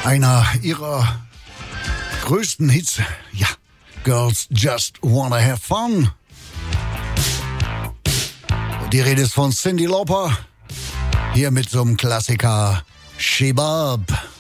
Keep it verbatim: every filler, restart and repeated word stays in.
einer ihrer größten Hits. Ja, Girls Just Wanna Have Fun. Die Rede ist von Cyndi Lauper. Hier mit so einem Klassiker Shebab.